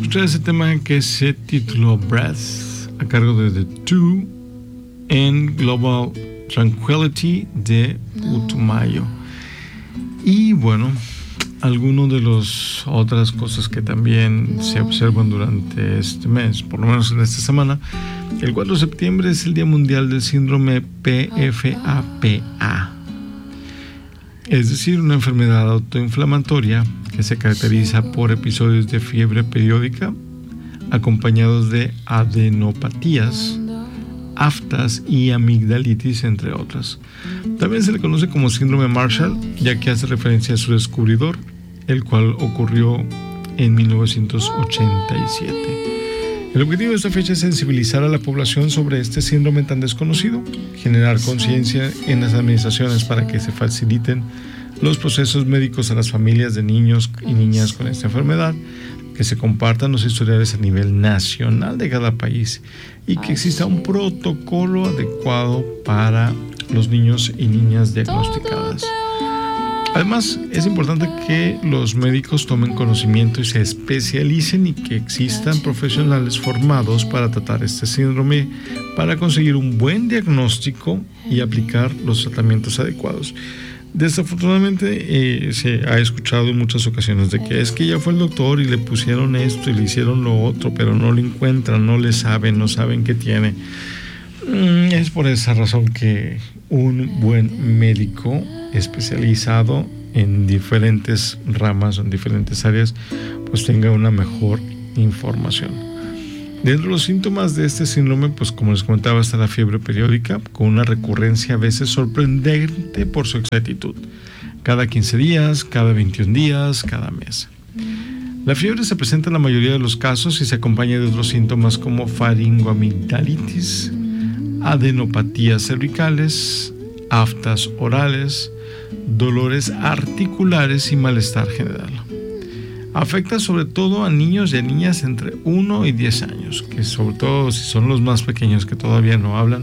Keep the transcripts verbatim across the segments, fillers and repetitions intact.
escuchar ese tema que se tituló Breath, a cargo de The Two, en Global Tranquility de Putumayo. Y bueno, algunas de las otras cosas que también se observan durante este mes, por lo menos en esta semana. El cuatro de septiembre es el Día Mundial del Síndrome P F A P A, es decir, una enfermedad autoinflamatoria que se caracteriza por episodios de fiebre periódica acompañados de adenopatías, aftas y amigdalitis, entre otras. También se le conoce como síndrome Marshall, ya que hace referencia a su descubridor, el cual ocurrió en mil novecientos ochenta y siete. El objetivo de esta fecha es sensibilizar a la población sobre este síndrome tan desconocido, generar conciencia en las administraciones para que se faciliten los procesos médicos a las familias de niños y niñas con esta enfermedad, que se compartan los historiales a nivel nacional de cada país y que exista un protocolo adecuado para los niños y niñas diagnosticadas. Además, es importante que los médicos tomen conocimiento y se especialicen y que existan profesionales formados para tratar este síndrome, para conseguir un buen diagnóstico y aplicar los tratamientos adecuados. Desafortunadamente eh, se ha escuchado en muchas ocasiones de que es que ya fue el doctor y le pusieron esto y le hicieron lo otro, pero no lo encuentran, no le saben, no saben qué tiene. Mm, es por esa razón que un buen médico especializado en diferentes ramas, en diferentes áreas, pues tenga una mejor información. Dentro de los síntomas de este síndrome, pues como les comentaba, está la fiebre periódica, con una recurrencia a veces sorprendente por su exactitud. Cada quince días, cada veintiún días, cada mes. La fiebre se presenta en la mayoría de los casos y se acompaña de otros síntomas como faringoamigdalitis, adenopatías cervicales, aftas orales, dolores articulares y malestar general. Afecta sobre todo a niños y a niñas entre uno y diez años, que sobre todo si son los más pequeños que todavía no hablan,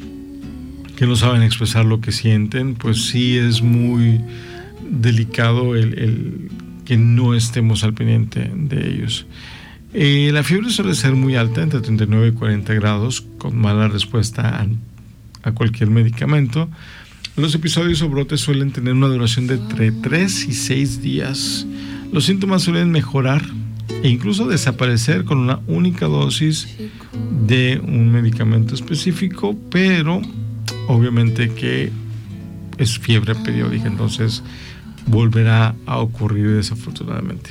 que no saben expresar lo que sienten, pues sí es muy delicado el, el que no estemos al pendiente de ellos. Eh, la fiebre suele ser muy alta, entre treinta y nueve y cuarenta grados, con mala respuesta a, a cualquier medicamento. Los episodios o brotes suelen tener una duración de entre tres y seis días. Los síntomas suelen mejorar e incluso desaparecer con una única dosis de un medicamento específico, pero obviamente que es fiebre periódica, entonces volverá a ocurrir desafortunadamente.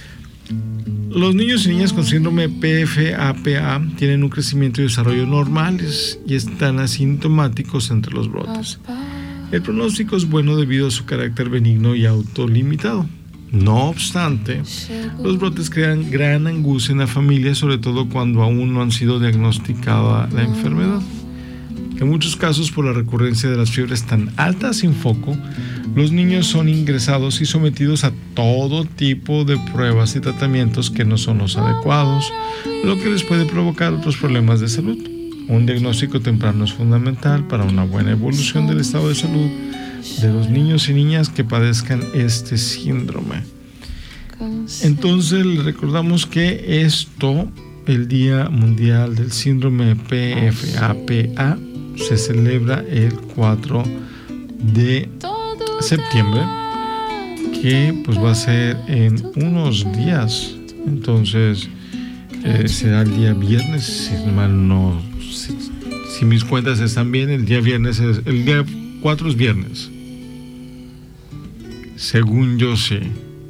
Los niños y niñas con síndrome P F A P A tienen un crecimiento y desarrollo normales y están asintomáticos entre los brotes. El pronóstico es bueno debido a su carácter benigno y autolimitado. No obstante, los brotes crean gran angustia en la familia, sobre todo cuando aún no han sido diagnosticada la enfermedad. En muchos casos, por la recurrencia de las fiebres tan altas sin foco, los niños son ingresados y sometidos a todo tipo de pruebas y tratamientos que no son los adecuados, lo que les puede provocar otros problemas de salud. Un diagnóstico temprano es fundamental para una buena evolución del estado de salud de los niños y niñas que padezcan este síndrome. Entonces les recordamos que esto, el Día Mundial del Síndrome P F A P A, se celebra el cuatro de septiembre, que pues va a ser en unos días. Entonces eh, será el día viernes, si mal no, si, si mis cuentas están bien, el día viernes es, el día cuatro es viernes, según yo sé.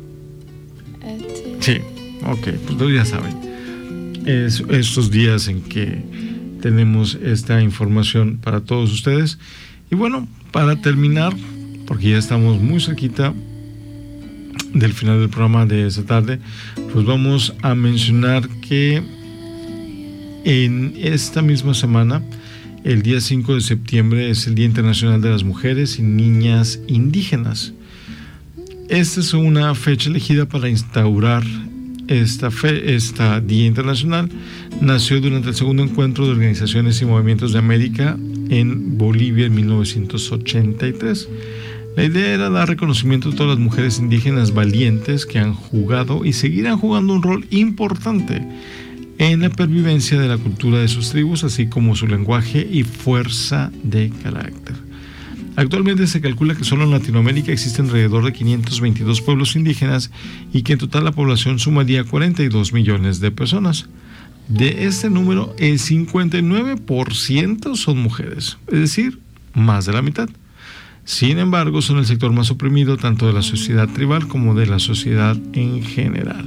Sí, ok, pues ya saben, es estos días en que tenemos esta información para todos ustedes. Y bueno, para terminar, porque ya estamos muy cerquita del final del programa de esta tarde, pues vamos a mencionar que en esta misma semana, el día cinco de septiembre, es el Día Internacional de las Mujeres y Niñas Indígenas. Esta es una fecha elegida para instaurar esta, fe, esta Día Internacional. Nació durante el segundo encuentro de organizaciones y movimientos de América en Bolivia en mil novecientos ochenta y tres. La idea era dar reconocimiento a todas las mujeres indígenas valientes que han jugado y seguirán jugando un rol importante en la pervivencia de la cultura de sus tribus, así como su lenguaje y fuerza de carácter. Actualmente se calcula que solo en Latinoamérica existen alrededor de quinientos veintidós pueblos indígenas y que en total la población sumaría cuarenta y dos millones de personas. De este número, el cincuenta y nueve por ciento son mujeres, es decir, más de la mitad. Sin embargo, son el sector más oprimido tanto de la sociedad tribal como de la sociedad en general.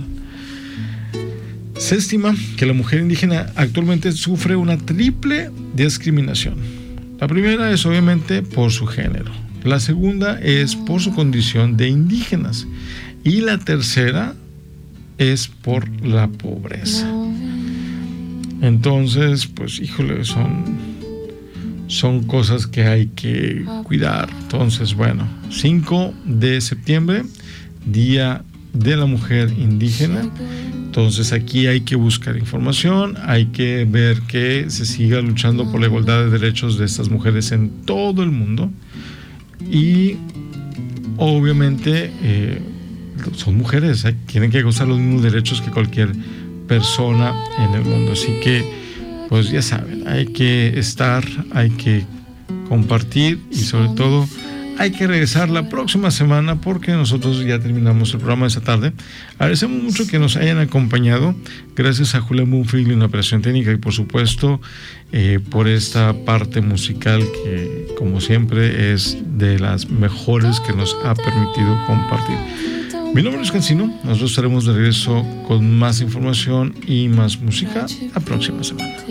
Se estima que la mujer indígena actualmente sufre una triple discriminación. La primera es obviamente por su género, la segunda es por su condición de indígenas y la tercera es por la pobreza. Entonces, pues híjole, son, son cosas que hay que cuidar. Entonces, bueno, cinco de septiembre, Día de la Mujer Indígena. Entonces aquí hay que buscar información, hay que ver que se siga luchando por la igualdad de derechos de estas mujeres en todo el mundo y obviamente eh, son mujeres, eh, tienen que gozar los mismos derechos que cualquier persona en el mundo, así que pues ya saben, hay que estar, hay que compartir y sobre todo hay que regresar la próxima semana porque nosotros ya terminamos el programa de esta tarde. Agradecemos mucho que nos hayan acompañado. Gracias a Julián Bunfield en la operación técnica y por supuesto eh, por esta parte musical que como siempre es de las mejores que nos ha permitido compartir. Mi nombre es Cancino. Nosotros estaremos de regreso con más información y más música la próxima semana.